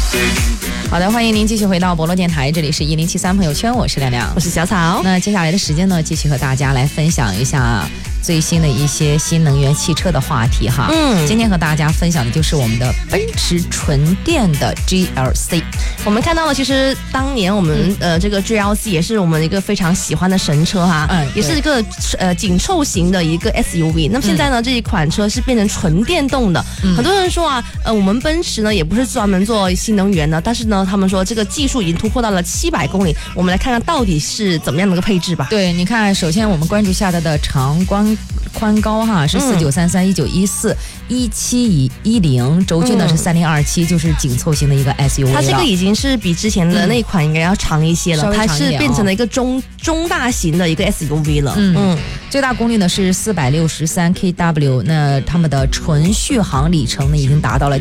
好的，欢迎您继续回到博洛电台，这里是1073朋友圈，我是亮亮， 我是小草。 那接下来的时间呢，继续和大家来分享一下最新的一些新能源汽车的话题哈。今天和大家分享的就是我们的奔驰纯电的 GLC。 我们看到了，其实当年我们这个 GLC 也是我们一个非常喜欢的神车哈，也是一个紧凑型的一个 SUV。那么现在呢，这一款车是变成纯电动的。很多人说啊，我们奔驰呢也不是专门做新能源的，但是呢，他们说这个技术已经突破到了700公里。我们来看看到底是怎么样的一个配置吧。 对，你看，首先我们关注下它的长宽高哈是4933、1914、1710，轴距呢是3027，就是紧凑型的一个 SUV。 它这个已经是比之前的那一款应该要长一些了，它是变成了一个中大型的一个 SUV 了。 最大功率呢是463 kW， 那他们的纯续航里程呢已经达到了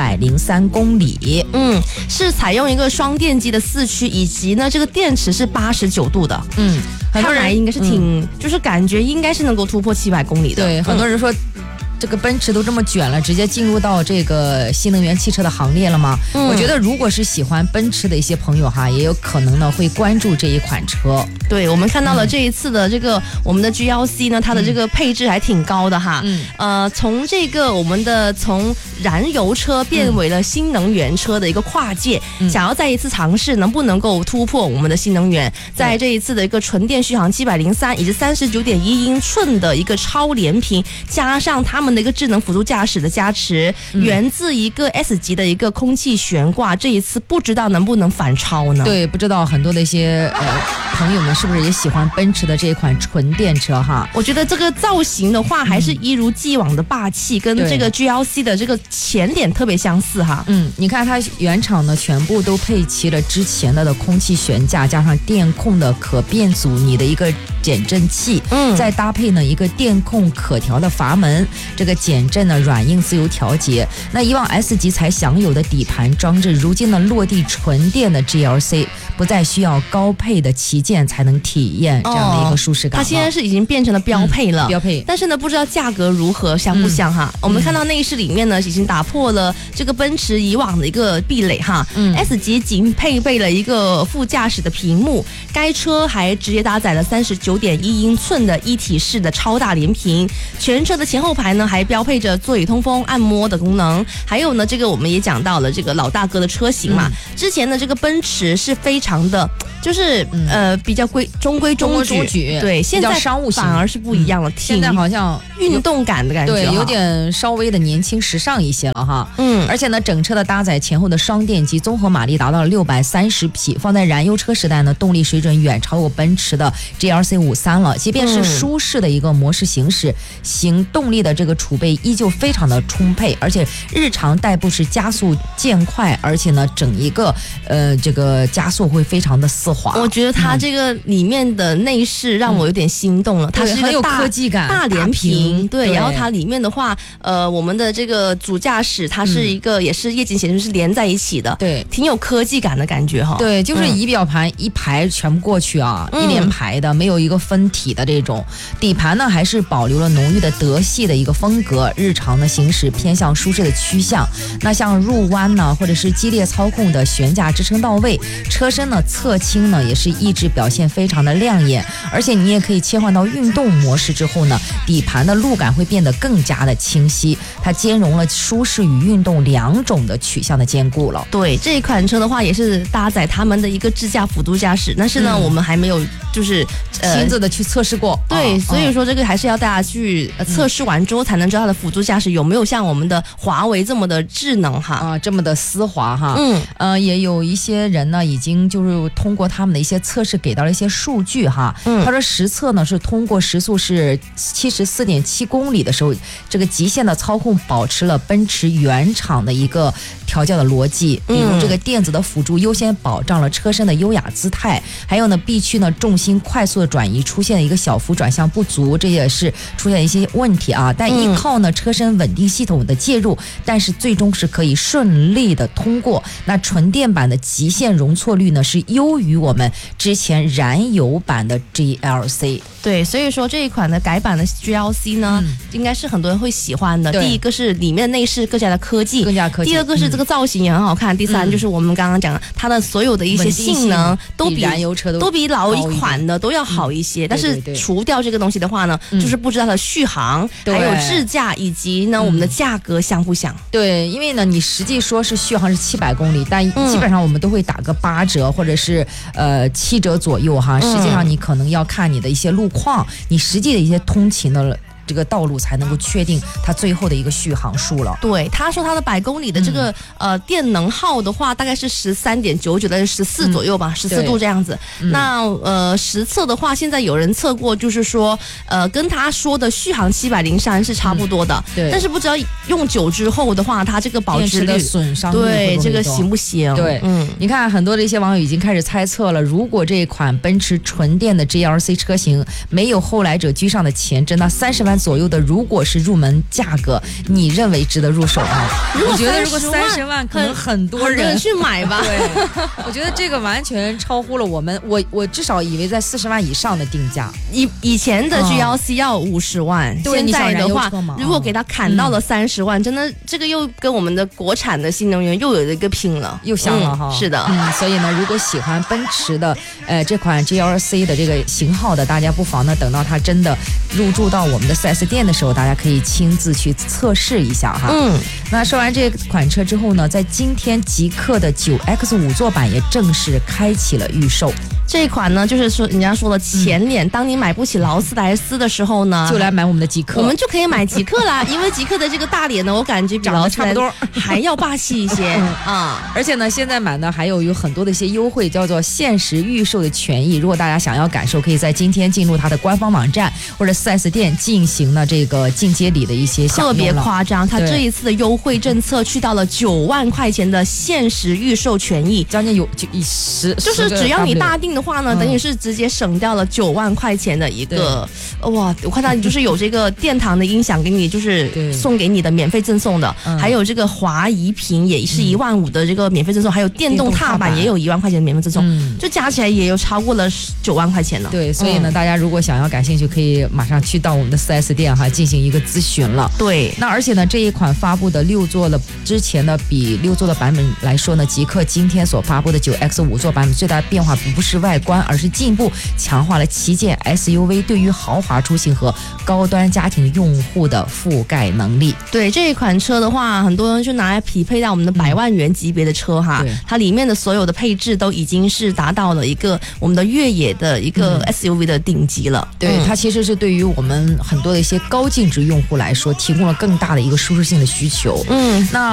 703公里。 是采用一个双电机的4驱，以及呢这个电池是89度的。很多人应该是就是感觉应该是能够突破700公里的。 对，很多人说。这个奔驰都这么卷了，直接进入到这个新能源汽车的行列了吗？我觉得如果是喜欢奔驰的一些朋友哈，也有可能呢会关注这一款车。 对，我们看到了这一次的这个我们的 GLC 呢，它的这个配置还挺高的哈。从这个我们的从燃油车变为了新能源车的一个跨界，想要再一次尝试能不能够突破我们的新能源，在这一次的一个纯电续航703以及39.1英寸的一个超连屏，加上他们的一个智能辅助驾驶的加持，源自一个 S 级的一个空气悬挂，这一次不知道能不能反超呢？ 对，不知道很多的一些朋友们是不是也喜欢奔驰的这一款纯电车哈？ 我觉得这个造型的话，还是一如既往的霸气，跟这个 GLC 的这个前脸特别相似哈。 你看它原厂呢全部都配齐了之前的空气悬架，加上电控的可变阻尼的一个减震器，再搭配呢一个电控可调的阀门，这个减震呢软硬自由调节。那以往 S 级才享有的底盘装置，如今呢落地纯电的 GLC 不再需要高配的旗舰才能体验这样的一个舒适感。 它现在是已经变成了标配了， 标配。 但是呢，不知道价格如何，香不香哈？我们看到内饰里面呢，已经打破了这个奔驰以往的一个壁垒哈。S 级仅配备了一个副驾驶的屏幕，该车还直接搭载了39.1英寸的一体式的超大连屏，全车的前后排呢还标配着座椅通风、按摩的功能。还有呢，这个我们也讲到了这个老大哥的车型嘛。之前的这个奔驰是非常的，就是比较中规中矩，对，现在商务型反而是不一样了， 现在好像运动感的感觉， 对，有点稍微的年轻时尚一些了哈。而且呢，整车的搭载前后的双电机，综合马力达到了630匹，放在燃油车时代呢，动力水准远超过奔驰的 GLC 53了。即便是舒适的一个模式行驶，行动力的这个储备依旧非常的充沛，而且日常代步是加速渐快，而且呢，整一个这个加速会非常的丝滑。 我觉得它这个里面的内饰让我有点心动了，它是一个很有科技感， 大连屏，对，然后它里面的话，我们的这个主驾驶它是一个也是液晶显示是连在一起的， 对， 挺有科技感的感觉哈。 对，就是仪表盘一排全部过去啊，一连排的，没有一个分体的这种。底盘呢还是保留了浓郁的德系的一个风格，日常的行驶偏向舒适的趋向。那像入弯呢，或者是激烈操控的悬架支撑到位，车身呢侧倾呢也是一直表现非常的亮眼，而且你也可以切换到运动模式之后呢，底盘的路感会变得更加的清晰，它兼容了舒适与运动两种的取向的兼顾了。 对，这一款车的话也是搭载他们的一个智驾辅助驾驶，但是呢，我们还没有就是亲自的去测试过。 对，所以说这个还是要大家去测试完之后才能知道它的辅助驾驶有没有像我们的华为这么的智能哈， 这么的丝滑哈。也有一些人呢已经就是通过他们的一些测试给到了一些数据哈。他说实测呢是通过时速是74.7公里的时候，这个极限的操控保持了奔驰原厂的一个调教的逻辑，比如这个电子的辅助优先保障了车身的优雅姿态，还有呢 B 区呢重心心快速的转移，出现了一个小幅转向不足，这也是出现一些问题啊。但依靠呢车身稳定系统的介入，但是最终是可以顺利的通过。那纯电版的极限容错率呢是优于我们之前燃油版的 GLC。 对，所以说这一款的改版的 GLC 呢，应该是很多人会喜欢的。第一个是里面的内饰更加的科技，第二个是这个造型也很好看，第三就是我们刚刚讲的它的所有的一些性能都比燃油车都比老一款的都要好一些。但是除掉这个东西的话呢，就是不知道它的续航，还有制价以及呢我们的价格相不相？ 对，因为呢你实际说是续航是700公里，但基本上我们都会打个8折或者是7折左右哈。实际上你可能要看你的一些路况，你实际的一些通勤的这个道路才能够确定它最后的一个续航数了。 对，他说他的100公里的这个电能耗的话，大概是13.99到14左右吧，14度这样子。那实测的话，现在有人测过，就是说跟他说的续航703是差不多的。 对， 但是不知道用久之后的话，它这个保值率的损伤对这个行不行？ 对，你看很多的一些网友已经开始猜测了，如果这款奔驰纯电的 GLC 车型没有后来者居上的前置，那30万左右的如果是入门价格，你认为值得入手吗？我觉得如果30万可能很多人去买吧。 对，我觉得这个完全超乎了我至少以为在40万以上的定价。 以前的 GLC 要50万，现在的话如果给它砍到了30万，真的这个又跟我们的国产的新能源又有一个拼了， 又香了哈。 是的， 所以呢，如果喜欢奔驰的这款 GLC 的这个型号的，大家不妨呢等到它真的入驻到我们的4S店的时候，大家可以亲自去测试一下哈。那说完这款车之后呢，在今天极氪的 9X5 座版也正式开启了预售。 这一款呢，就是说人家说的前脸，当你买不起劳斯莱斯的时候呢， 就来买我们的极氪， 我们就可以买极氪啦。因为极氪的这个大脸呢，我感觉比劳斯莱斯还要霸气一些啊。 而且呢，现在买呢还有很多的一些优惠，叫做限时预售的权益。如果大家想要感受，可以在今天进入它的官方网站或者4S店进行呢这个进阶礼的一些享用了。 特别夸张，它这一次的优惠政策去到了9万块钱的限时预售权益， 将近有就是只要你大定的话呢，等于是直接省掉了9万块钱的一个哇！我看到你就是有这个殿堂的音响给你，就是送给你的免费赠送的，还有这个华仪屏也是15000的这个免费赠送，还有电动踏板也有1万块钱的免费赠送，就加起来也有超过了9万块钱了。 对，所以呢，大家如果想要感兴趣，可以马上去到我们的4S店哈进行一个咨询了。 对， 那而且呢，这一款发布的6座的之前的比6座的版本来说呢，极氪今天所发布的9X5 座版本最大的变化不是外观，而是进一步强化了旗舰 SUV 对于豪华出行和高端家庭用户的覆盖能力。 对，这一款车的话，很多人就拿来匹配到我们的100万元级别的车哈，它里面的所有的配置都已经是达到了一个我们的越野的一个 SUV 的顶级了。 对，它其实是对于我们很多的一些高净值用户来说，提供了更大的一个舒适性的需求。那